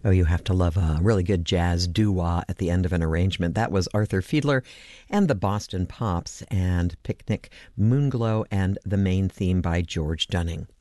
Oh, you have to love a really good jazz doo-wah at the end of an arrangement. That was Arthur Fiedler and the Boston Pops and Picnic, Moonglow, and the main theme by George Dunning.